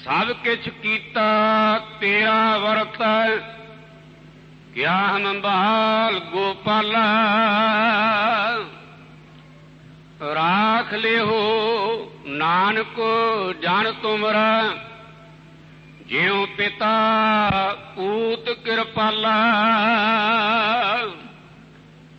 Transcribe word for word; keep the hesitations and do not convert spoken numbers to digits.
ਸਭ ਕਿਛ ਕੀਤਾ ਤੇਰਾ ਵਰਤ, ਕਿਆ ਹੰਬਾਲ ਗੋਪਾਲਾ। ਰਾਖ ਲਿਓ ਨਾਨਕ ਜਨ ਤੁਮਰਾ, ਜਿਉ ਪਿਤਾ ਪੂਤ ਕਿਰਪਾਲਾ।